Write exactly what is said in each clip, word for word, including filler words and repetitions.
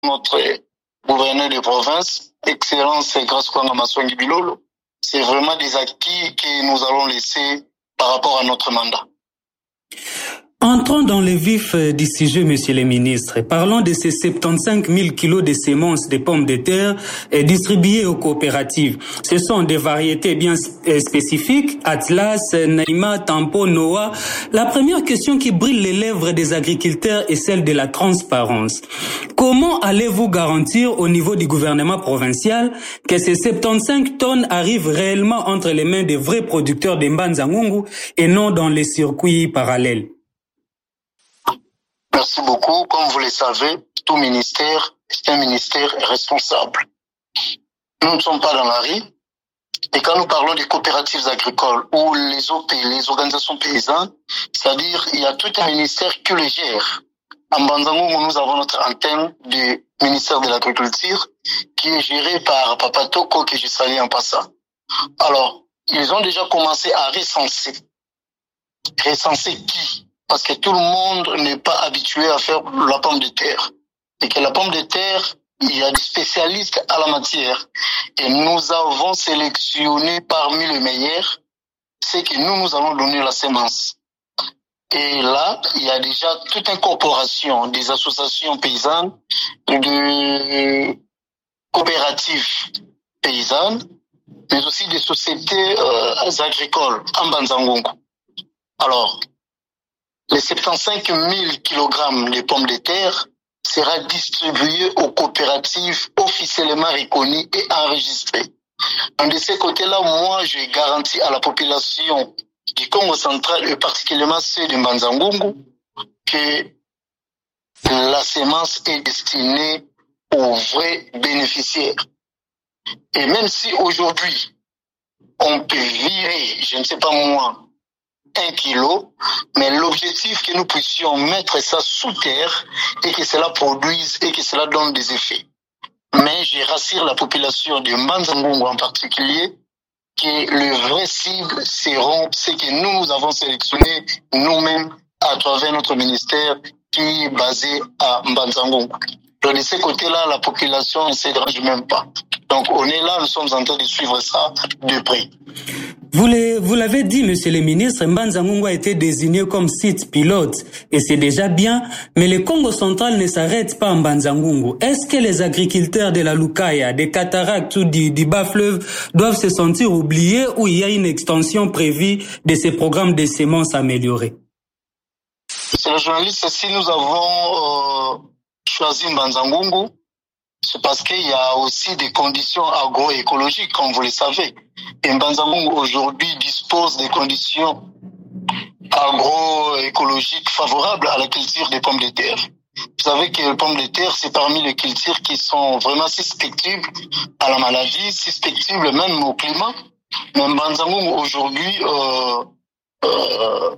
notre gouverneur de province, Excellence Grâce Kwanga Maswangi Bilolo. C'est vraiment des acquis que nous allons laisser par rapport à notre mandat. Entrons dans le vif du sujet, monsieur le ministre. Parlons de ces soixante-quinze mille kilos de semences de pommes de terre distribuées aux coopératives. Ce sont des variétés bien spécifiques, Atlas, Naïma, Tampo, Noah. La première question qui brille les lèvres des agriculteurs est celle de la transparence. Comment allez-vous garantir au niveau du gouvernement provincial que ces soixante-quinze tonnes arrivent réellement entre les mains des vrais producteurs de Mbanza-Ngungu et non dans les circuits parallèles? Merci beaucoup. Comme vous le savez, tout ministère est un ministère responsable. Nous ne sommes pas dans la rue. Et quand nous parlons des coopératives agricoles ou les O P, les organisations paysannes, c'est-à-dire il y a tout un ministère qui le gère. En Mbanza-Ngungu, nous avons notre antenne du ministère de l'Agriculture qui est gérée par Papa Toko, que je salue en passant. Alors, ils ont déjà commencé à recenser. Recenser qui? Parce que tout le monde n'est pas habitué à faire la pomme de terre. Et que la pomme de terre, il y a des spécialistes à la matière. Et nous avons sélectionné parmi les meilleurs, c'est que nous, nous allons donner la semence. Et là, il y a déjà toute une corporation des associations paysannes, de coopératives paysannes, mais aussi des sociétés euh, agricoles en Mbanza-Ngungu. Alors, les soixante-quinze mille kilogrammes de pommes de terre sera distribué aux coopératives officiellement reconnues et enregistrées. Donc de ce côté-là, moi, je garantis à la population du Congo central et particulièrement ceux de Mbanza-Ngungu que la semence est destinée aux vrais bénéficiaires. Et même si aujourd'hui, on peut virer, je ne sais pas moi, un kilo, mais l'objectif que nous puissions mettre ça sous terre et que cela produise et que cela donne des effets. Mais je rassure la population de Mbanza-Ngungu en particulier que les vraies cibles seront ceux que nous, nous avons sélectionnés nous-mêmes à travers notre ministère qui est basé à Mbanza-Ngungu. Donc de ce côté-là, la population ne se dérange même pas. Donc on est là, nous sommes en train de suivre ça de près. Vous, les, vous l'avez dit, monsieur le ministre, Mbanza-Ngungu a été désigné comme site pilote, et c'est déjà bien, mais le Congo central ne s'arrête pas en Mbanza-Ngungu. Est-ce que les agriculteurs de la Lukaya, des cataractes ou du, du bas-fleuve doivent se sentir oubliés ou il y a une extension prévue de ces programmes de semences améliorés? C'est le journaliste, si nous avons euh, choisi Mbanza-Ngungu, c'est parce qu'il y a aussi des conditions agroécologiques, comme vous le savez. Et Mbanza-Ngungu aujourd'hui dispose des conditions agroécologiques favorables à la culture des pommes de terre. Vous savez que les pommes de terre, c'est parmi les cultures qui sont vraiment susceptibles à la maladie, susceptibles même au climat. Mais Mbanza-Ngungu aujourd'hui euh, euh,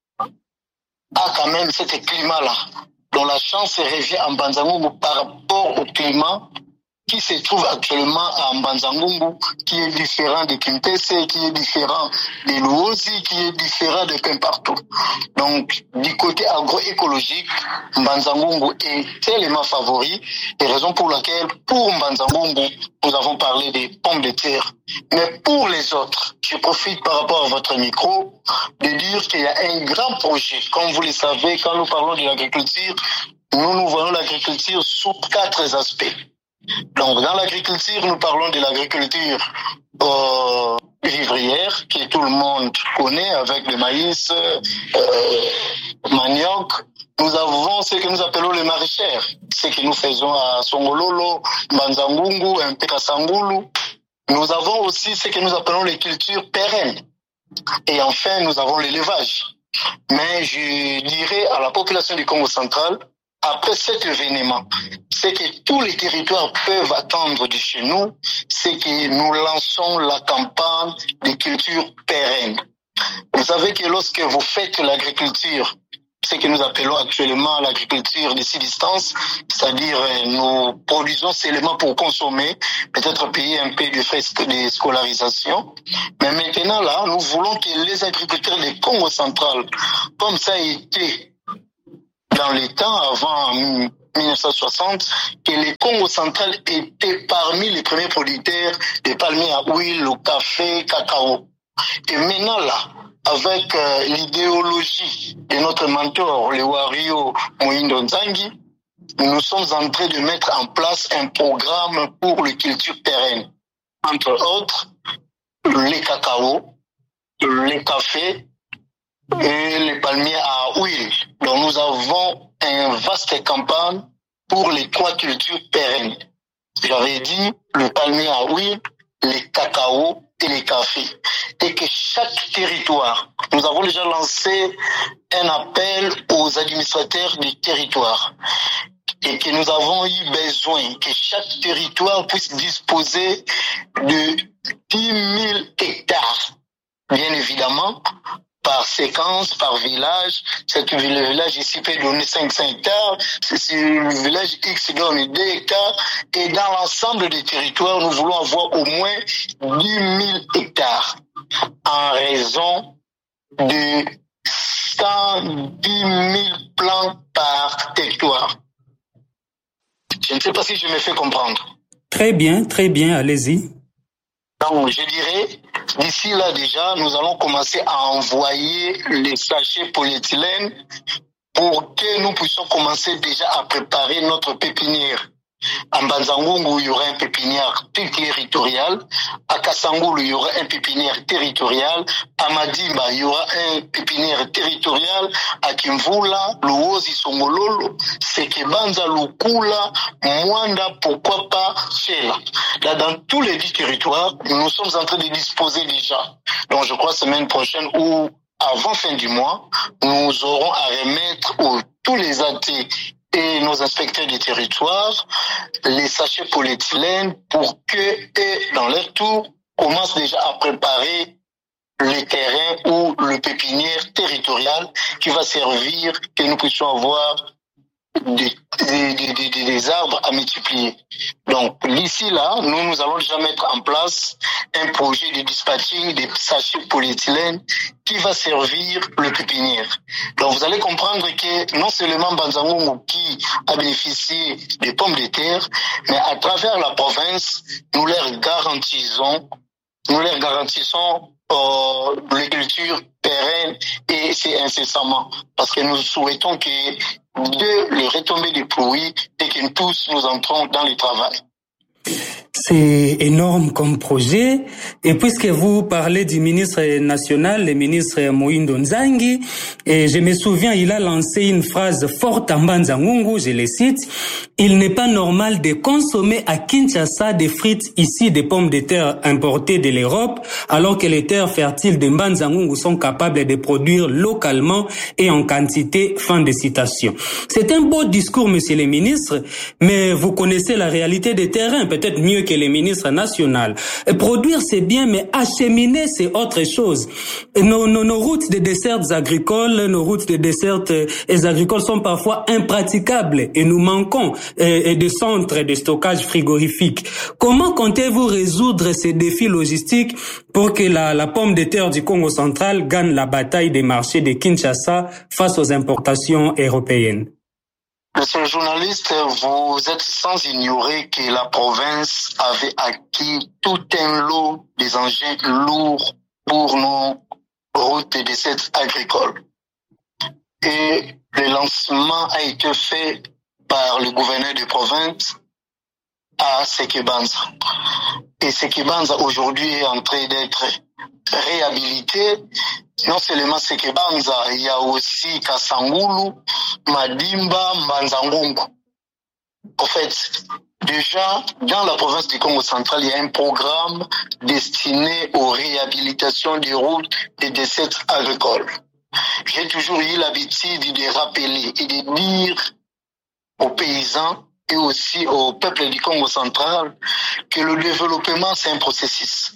a quand même ce climat-là. Donc la chance revient à Mbanza-Ngungu par rapport au climat qui se trouve actuellement à Mbanza-Ngungu, qui est différent de Kintese, qui est différent de Luozi, qui est différent de peu partout. Donc, du côté agroécologique, Mbanza-Ngungu est tellement favori, et raison pour laquelle, pour Mbanza-Ngungu, nous avons parlé des pommes de terre. Mais pour les autres, je profite par rapport à votre micro de dire qu'il y a un grand projet. Comme vous le savez, quand nous parlons de l'agriculture, nous, nous voyons l'agriculture sous quatre aspects. Donc, dans l'agriculture, nous parlons de l'agriculture euh, vivrière, que tout le monde connaît, avec le maïs, euh, manioc. Nous avons ce que nous appelons les maraîchères, ce que nous faisons à Songololo, Mbanza-Ngungu, un peu à Sangulu. Nous avons aussi ce que nous appelons les cultures pérennes. Et enfin, nous avons l'élevage. Mais je dirais à la population du Congo central, après cet événement, ce que tous les territoires peuvent attendre de chez nous, c'est que nous lançons la campagne de culture pérenne. Vous savez que lorsque vous faites l'agriculture, ce que nous appelons actuellement l'agriculture de six distances, c'est-à-dire nous produisons seulement pour consommer, peut-être payer un peu de frais de scolarisation. Mais maintenant là, nous voulons que les agriculteurs du Congo central, comme ça a été dans les temps avant mille neuf cent soixante que le Congo central était parmi les premiers producteurs de palmiers à huile, au café, cacao. Et maintenant là, avec euh, l'idéologie de notre mentor, le Wario Mohindo Nzangi, nous sommes en train de mettre en place un programme pour les cultures pérennes. Entre autres, les cacao, les cafés et les palmiers à huile. Donc nous avons une vaste campagne pour les trois cultures pérennes. J'avais dit le palmier à huile, les cacao et les cafés. Et que chaque territoire, nous avons déjà lancé un appel aux administrateurs du territoire. Et que nous avons eu besoin que chaque territoire puisse disposer de dix mille hectares. Bien évidemment, par séquence, par village. C'est le village ici peut donner cinq cents hectares, c'est le village X donne deux hectares, et dans l'ensemble des territoires, nous voulons avoir au moins dix mille hectares, en raison de cent dix mille plants par territoire. Je ne sais pas si je me fais comprendre. Très bien, très bien, allez-y. Donc, je dirais, d'ici là déjà, nous allons commencer à envoyer les sachets polyéthylène pour que nous puissions commencer déjà à préparer notre pépinière. À Mbanzangungu, il y aura un pépinière territorial. À Kassangoulou, il y aura un pépinière territorial. À Madimba, il y aura un pépinière territorial. À Kimvula, Luozi, Songololo, Sekebanza, Lukula, Mwanda, pourquoi pas Chela. Là, dans tous les dix territoires, nous sommes en train de disposer déjà. Donc, je crois semaine prochaine ou avant fin du mois, nous aurons à remettre aux, tous les A T et nos inspecteurs du territoire les sachets polyéthylène pour que, et dans leur tour, commencent déjà à préparer les terrains ou le pépinière territorial qui va servir que nous puissions avoir des, des, des, des, des arbres à multiplier. Donc, d'ici là, nous, nous allons déjà mettre en place un projet de dispatching des sachets polyéthylène qui va servir le pépinière. Donc, vous allez comprendre que non seulement Mbanzangungu qui a bénéficié des pommes de terre, mais à travers la province, nous leur garantissons, nous leur garantissons euh, l'agriculture pérenne et c'est incessamment. Parce que nous souhaitons que de les retombées des pluies et que tous nous entrons dans le travail. C'est énorme comme projet. Et puisque vous parlez du ministre national, le ministre Mohindo Nzangi, et je me souviens, il a lancé une phrase forte en Mbanzangungu, je le cite, « Il n'est pas normal de consommer à Kinshasa des frites ici, des pommes de terre importées de l'Europe, alors que les terres fertiles de Mbanzangungu sont capables de produire localement et en quantité. » Fin de citation. C'est un beau discours, monsieur le ministre, mais vous connaissez la réalité des terrains, peut-être mieux que les ministres nationaux. Produire, c'est bien, mais acheminer, c'est autre chose. Nos, nos, nos routes de dessertes agricoles, nos routes de dessertes agricoles sont parfois impraticables et nous manquons euh, de centres de stockage frigorifique. Comment comptez-vous résoudre ces défis logistiques pour que la, la pomme de terre du Congo central gagne la bataille des marchés de Kinshasa face aux importations européennes? Monsieur le journaliste, vous êtes sans ignorer que la province avait acquis tout un lot des engins lourds pour nos routes et dessertes agricoles. Et le lancement a été fait par le gouverneur de province à Sekebanza. Et Sekebanza aujourd'hui est en train d'être réhabilité. Non seulement Sekebanza, il y a aussi Kassangoulou, Madimba, Mbanzangungu. En fait, déjà, dans la province du Congo central, il y a un programme destiné aux réhabilitations des routes et des dessertes agricoles. J'ai toujours eu l'habitude de rappeler et de dire aux paysans et aussi au peuple du Congo central que le développement, c'est un processus.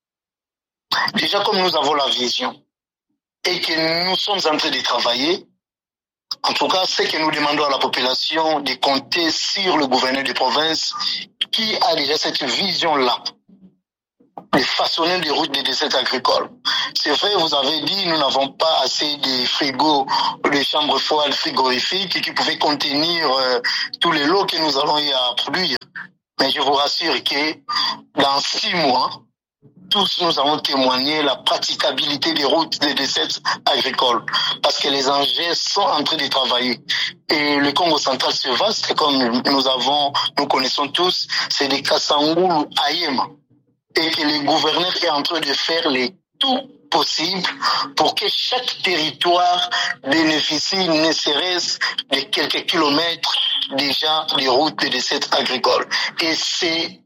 Déjà, comme nous avons la vision et que nous sommes en train de travailler, en tout cas, c'est que nous demandons à la population de compter sur le gouverneur de province qui a déjà cette vision-là. de façonner des routes de dessertes agricoles. C'est vrai, vous avez dit, nous n'avons pas assez de frigos, de chambres froides frigorifiques qui pouvaient contenir euh, tous les lots que nous allons y produire. Mais je vous rassure que dans six mois, tous nous avons témoigné la praticabilité des routes des dessertes agricoles parce que les engins sont en train de travailler. Et le Congo central, c'est vaste, comme nous avons, nous connaissons tous, c'est des Kassangoulou Ayema. Et que le gouverneur est en train de faire les tout possible pour que chaque territoire bénéficie ne serait-ce de quelques kilomètres déjà des routes de dessertes agricoles. Et c'est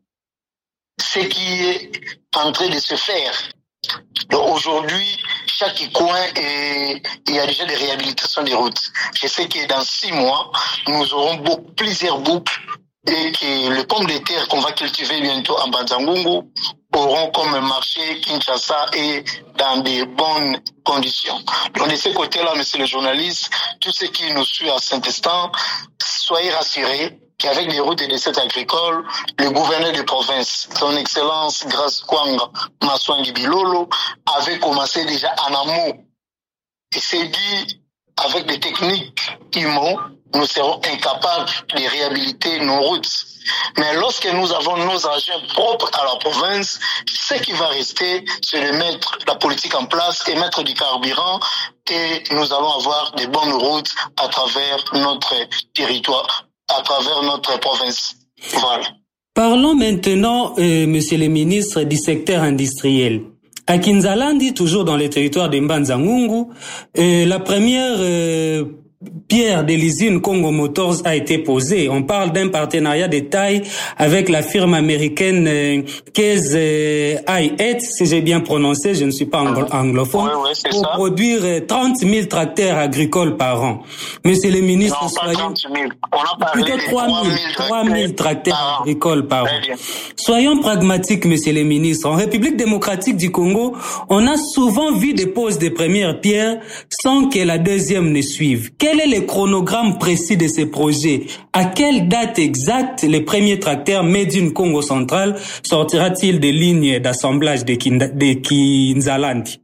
ce qui est en train de se faire. Donc aujourd'hui, chaque coin, est, il y a déjà des réhabilitations des routes. Je sais que dans six mois, nous aurons beaucoup, plusieurs boucles et que les pommes de terre qu'on va cultiver bientôt en Banzangungu auront comme marché Kinshasa et dans des bonnes conditions. Donc de ce côté-là, monsieur le journaliste, tous ceux qui nous suivent à Saint-Estan, soyez rassurés qu'avec les routes et les dessertes agricoles, le gouverneur de province, son excellence Grace Kwanga Maswangi Bilolo, avait commencé déjà en amont. Et c'est dit, avec des techniques I M O, nous serons incapables de réhabiliter nos routes. Mais lorsque nous avons nos agents propres à la province, ce qui va rester, c'est de mettre la politique en place et mettre du carburant et nous allons avoir des bonnes routes à travers notre territoire, à travers notre province. Voilà. Parlons maintenant, euh, monsieur le ministre, du secteur industriel. À Kinzalandi, toujours dans le territoire de Mbanzangungu, euh, la première euh, pierre de l'usine Congo Motors a été posée. On parle d'un partenariat de taille avec la firme américaine euh, Case euh, I H, si j'ai bien prononcé, je ne suis pas anglo- anglophone, oui, oui, pour ça. produire euh, trente mille tracteurs agricoles par an. Monsieur le ministre, Non, pas trente mille. On a parlé plutôt de trois mille, trois mille tracteurs par agricoles par an. Très bien. Soyons pragmatiques, monsieur le ministre. En République démocratique du Congo, on a souvent vu des poses de premières pierres sans que la deuxième ne suive. Quel est le chronogramme précis de ces projets? À quelle date exacte le premier tracteur Made in Congo central sortira-t-il des lignes d'assemblage de, Kinda, de Kinzalandi?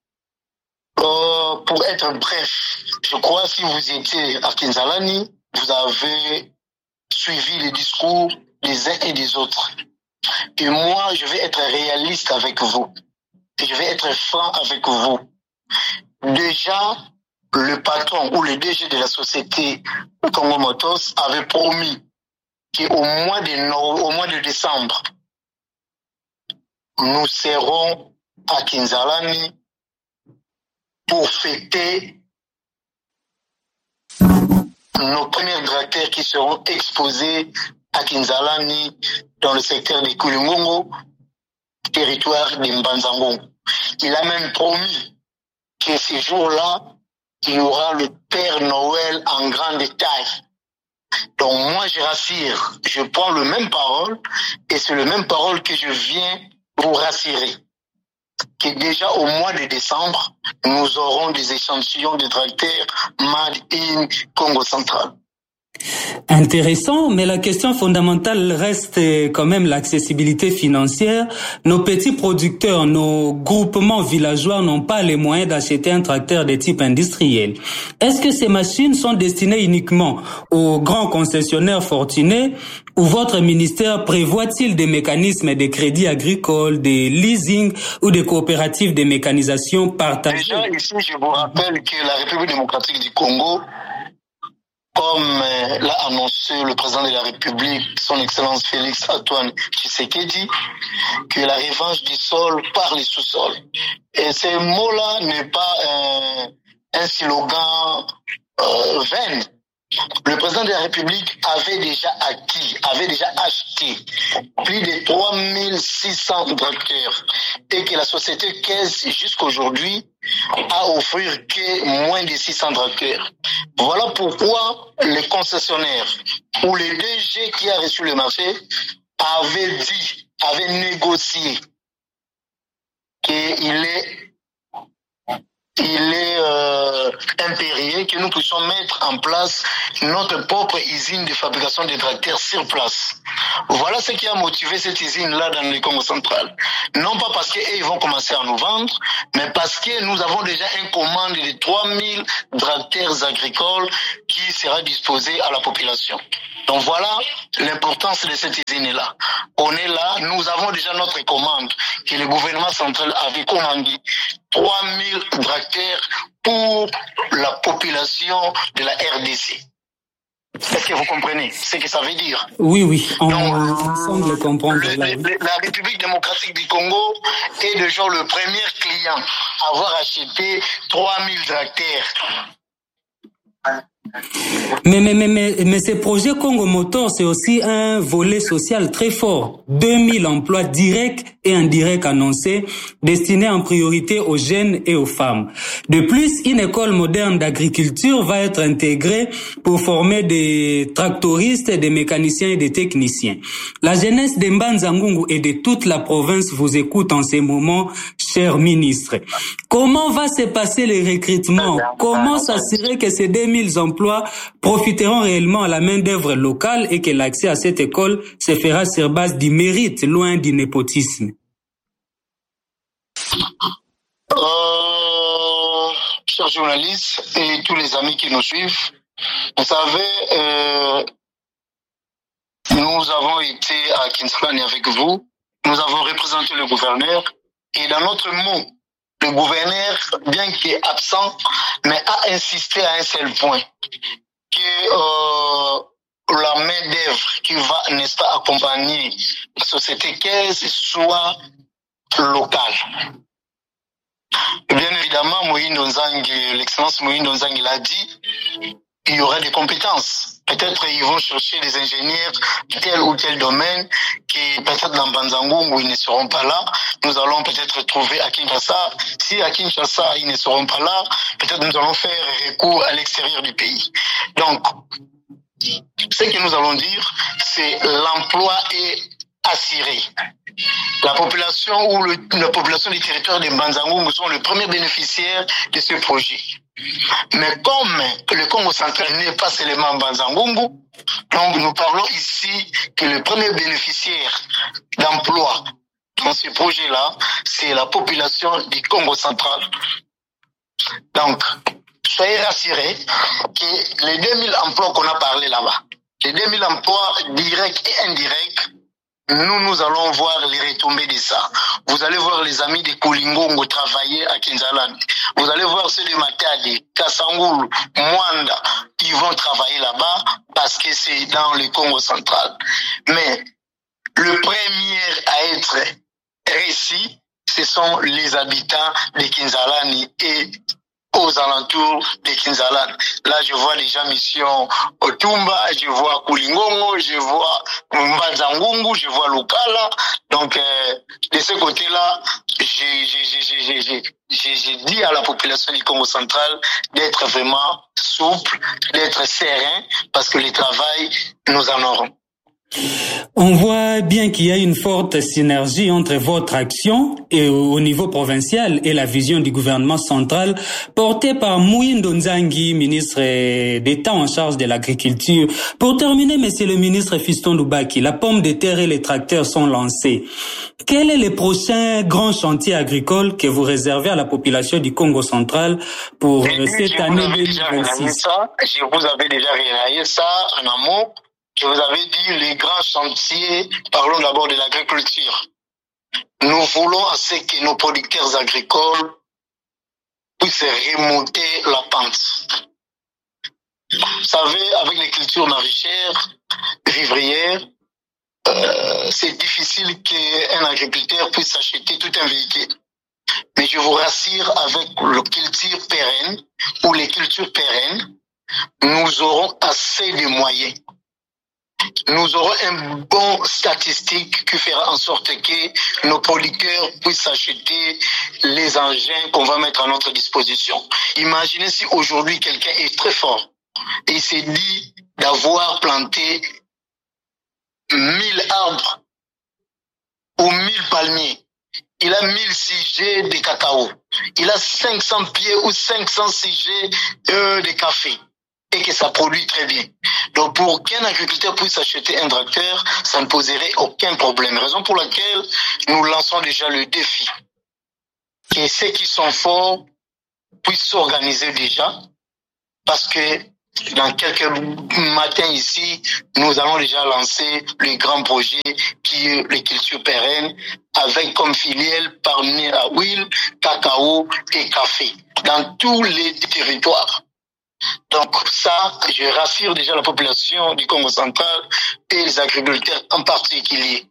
Euh, pour être bref, je crois que si vous étiez à Kinzalani, vous avez suivi les discours des uns et des autres. Et moi, je vais être réaliste avec vous. Et je vais être franc avec vous. Déjà, le patron ou le D G de la société Congo Motors avait promis qu'au mois de, no- au mois de décembre, nous serons à Kinzalani pour fêter nos premiers tracteurs qui seront exposés à Kinzalani dans le secteur de Kulungongo, territoire de Mbanzangongo. Il a même promis que ce jour-là, il y aura le Père Noël en grande taille. Donc moi, je rassure, je prends le même parole et c'est le même parole que je viens vous rassurer. Que déjà au mois de décembre, nous aurons des échantillons de tracteurs Made in Congo central. Intéressant, mais la question fondamentale reste quand même l'accessibilité financière. Nos petits producteurs, nos groupements villageois n'ont pas les moyens d'acheter un tracteur de type industriel. Est-ce que ces machines sont destinées uniquement aux grands concessionnaires fortunés ou votre ministère prévoit-il des mécanismes de crédit agricole, des leasing ou des coopératives de mécanisation partagées? Déjà, ici, je vous rappelle que la République démocratique du Congo, comme euh, l'a annoncé le président de la République, son Excellence Félix Antoine Tshisekedi, que la revanche du sol par les sous-sols. Et ce mot-là n'est pas euh, un slogan euh, vain. Le président de la République avait déjà acquis, avait déjà acheté plus de trois mille six cents tracteurs et que la société Caisse jusqu'aujourd'hui a offert que moins de six cents tracteurs. Voilà pourquoi les concessionnaires ou les D G qui a reçu le marché avaient dit, avaient négocié qu'il est il est euh, impérieux que nous puissions mettre en place notre propre usine de fabrication de tracteurs sur place. Voilà ce qui a motivé cette usine-là dans le Congo central. Non pas parce qu'ils vont commencer à nous vendre, mais parce que nous avons déjà une commande de trois mille tracteurs agricoles qui sera disposée à la population. Donc voilà l'importance de cette usine-là. On est là, nous avons déjà notre commande que le gouvernement central avait commandé. trois mille tracteurs pour la population de la R D C. Est-ce que vous comprenez ce que ça veut dire? Oui, oui, on, Donc, on semble comprendre. Le, là, le, oui. La République démocratique du Congo est déjà le premier client à avoir acheté trois mille tracteurs. Mais, mais, mais, mais, mais ce projet Congo Motor, c'est aussi un volet social très fort. deux mille emplois directs et indirects annoncés, destinés en priorité aux jeunes et aux femmes. De plus, une école moderne d'agriculture va être intégrée pour former des tractoristes, des mécaniciens et des techniciens. La jeunesse de Mbanza-Ngungu et de toute la province vous écoute en ces moments, cher ministre. Comment va se passer le recrutement? Comment s'assurer que ces deux mille emplois profiteront réellement à la main-d'œuvre locale et que l'accès à cette école se fera sur base du mérite, loin du népotisme? Euh, chers journalistes et tous les amis qui nous suivent, vous savez, euh, nous avons été à Kinshasa avec vous, nous avons représenté le gouverneur, et dans notre mot, le gouverneur, bien qu'il est absent, mais a insisté à un seul point, que euh, la main-d'œuvre qui va, n'est-ce pas, accompagner la société caisse soit locale. Bien évidemment, Moïno Nzangi, l'excellence Moïno Nzangi l'a dit, il y aura des compétences. Peut-être ils vont chercher des ingénieurs de tel ou tel domaine qui peut-être dans Mbanza-Ngungu ils ne seront pas là. Nous allons peut-être trouver à Kinshasa. Si à Kinshasa ils ne seront pas là, peut-être nous allons faire recours à l'extérieur du pays. Donc, ce que nous allons dire, c'est l'emploi est assuré. La population ou le, la population du territoire de Mbanza-Ngungu sont les premiers bénéficiaires de ce projet. Mais comme le Congo central n'est pas seulement Mbanza-Ngungu, donc nous parlons ici que le premier bénéficiaire d'emploi dans ce projet-là, c'est la population du Congo central. Donc, soyez rassurés que les deux mille emplois qu'on a parlé là-bas, les deux mille emplois directs et indirects, nous, nous allons voir les retombées de ça. Vous allez voir les amis de Koulingongo travailler à Kinshasa. Vous allez voir ceux de Matadi, Kasangulu, Mwanda, ils vont travailler là-bas parce que c'est dans le Congo central. Mais le premier à être réussi, ce sont les habitants de Kinshasa et aux alentours de Kinshasa. Là, je vois déjà Mission Otumba, je vois Koulingongo, je vois Mbanza-Ngungu, je vois Lukala. Donc, euh, de ce côté-là, j'ai dit à la population du Congo central d'être vraiment souple, d'être serein, parce que le travail, nous en aurons. On voit bien qu'il y a une forte synergie entre votre action et au niveau provincial et la vision du gouvernement central portée par Moïndo Nzangi, ministre d'État en charge de l'agriculture. Pour terminer, monsieur le ministre Fiston Lubaki, la pomme de terre et les tracteurs sont lancés. Quel est le prochain grand chantier agricole que vous réservez à la population du Congo central pour et cette année deux mille vingt-six? Je vous avais déjà réalisé ça en amont. Je vous avais dit les grands chantiers, parlons d'abord de l'agriculture. Nous voulons à ce que nos producteurs agricoles puissent remonter la pente. Vous savez, avec les cultures maraîchères, vivrières, euh, c'est difficile qu'un agriculteur puisse acheter tout un véhicule. Mais je vous rassure, avec le culture pérenne ou les cultures pérennes, nous aurons assez de moyens. Nous aurons un bon statistique qui fera en sorte que nos producteurs puissent acheter les engins qu'on va mettre à notre disposition. Imaginez si aujourd'hui quelqu'un est très fort et il s'est dit d'avoir planté mille arbres ou mille palmiers. Il a mille sujets de cacao. Il a cinq cents pieds ou cinq cents sujets euh, de café. et que ça produit très bien. Donc pour qu'un agriculteur puisse acheter un tracteur, ça ne poserait aucun problème. Raison pour laquelle nous lançons déjà le défi. Que ceux qui sont forts puissent s'organiser déjà, parce que dans quelques matins ici, nous allons déjà lancer le grand projet qui est les cultures pérennes, avec comme filiale parmi la huile, cacao et café, dans tous les territoires. Donc ça, je rassure déjà la population du Congo central et les agriculteurs en particulier,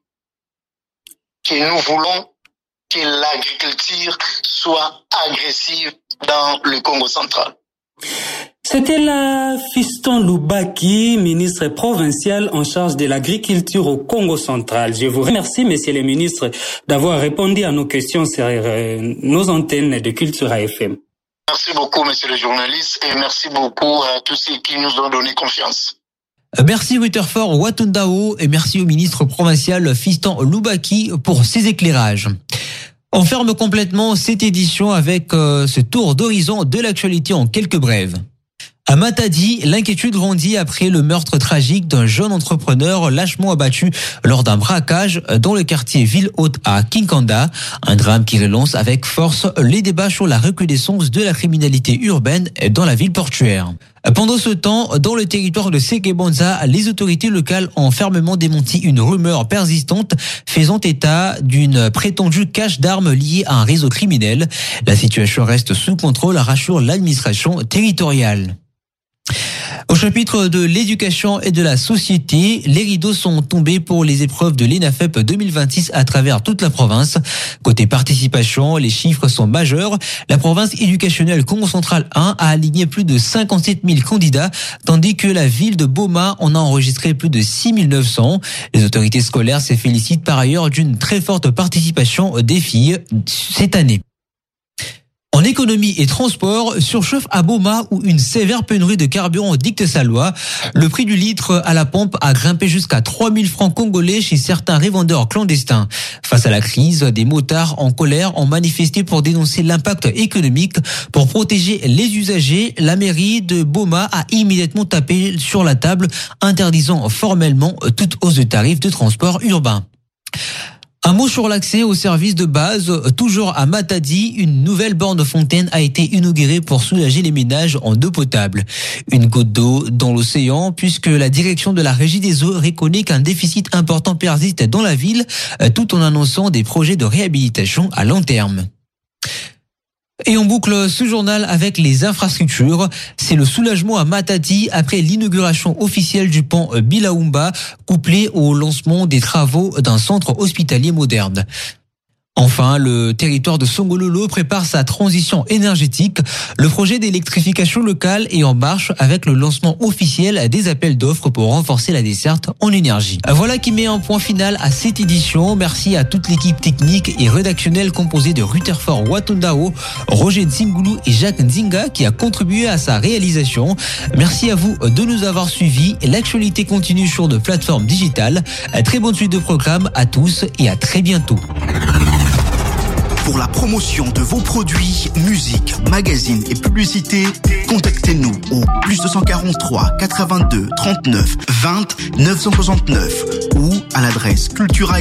que nous voulons que l'agriculture soit agressive dans le Congo central. C'était là Fiston Lubaki, ministre provincial en charge de l'agriculture au Congo central. Je vous remercie, messieurs les ministres, d'avoir répondu à nos questions sur nos antennes de Cultura F M. Merci beaucoup, monsieur le journaliste, et merci beaucoup à tous ceux qui nous ont donné confiance. Merci Rutherford Watundao et merci au ministre provincial Fiston Lubaki pour ses éclairages. On ferme complètement cette édition avec euh, ce tour d'horizon de l'actualité en quelques brèves. À Matadi, l'inquiétude grandit après le meurtre tragique d'un jeune entrepreneur lâchement abattu lors d'un braquage dans le quartier Ville-Haute à Kinkanda. Un drame qui relance avec force les débats sur la recrudescence de la criminalité urbaine dans la ville portuaire. Pendant ce temps, dans le territoire de Sekebonza, les autorités locales ont fermement démenti une rumeur persistante faisant état d'une prétendue cache d'armes liée à un réseau criminel. La situation reste sous contrôle, rassure l'administration territoriale. Au chapitre de l'éducation et de la société, les rideaux sont tombés pour les épreuves de l'ENAFEP deux mille vingt-six à travers toute la province. Côté participation, les chiffres sont majeurs. La province éducationnelle Congo Central un a aligné plus de cinquante-sept mille candidats, tandis que la ville de Boma en a enregistré plus de six mille neuf cents. Les autorités scolaires se félicitent par ailleurs d'une très forte participation des filles cette année. En économie et transport, surchauffe à Boma où une sévère pénurie de carburant dicte sa loi. Le prix du litre à la pompe a grimpé jusqu'à trois mille francs congolais chez certains revendeurs clandestins. Face à la crise, des motards en colère ont manifesté pour dénoncer l'impact économique. Pour protéger les usagers, la mairie de Boma a immédiatement tapé sur la table, interdisant formellement toute hausse de tarifs de transport urbain. Un mot sur l'accès aux services de base. Toujours à Matadi, une nouvelle borne fontaine a été inaugurée pour soulager les ménages en eau potable. Une goutte d'eau dans l'océan, puisque la direction de la Régie des eaux reconnaît qu'un déficit important persiste dans la ville, tout en annonçant des projets de réhabilitation à long terme. Et on boucle ce journal avec les infrastructures. C'est le soulagement à Matadi après l'inauguration officielle du pont Bilaoumba, couplé au lancement des travaux d'un centre hospitalier moderne. Enfin, le territoire de Songololo prépare sa transition énergétique. Le projet d'électrification locale est en marche avec le lancement officiel des appels d'offres pour renforcer la desserte en énergie. Voilà qui met un point final à cette édition. Merci à toute l'équipe technique et rédactionnelle composée de Rutherford Watundao, Roger Nzingoulou et Jacques Nzinga qui a contribué à sa réalisation. Merci à vous de nous avoir suivis. L'actualité continue sur nos plateformes digitales. Très bonne suite de programme à tous et à très bientôt. Pour la promotion de vos produits, musique, magazines et publicités, contactez-nous au plus deux cent quarante-trois quatre-vingt-deux trente-neuf vingt neuf cent soixante-neuf ou à l'adresse cultura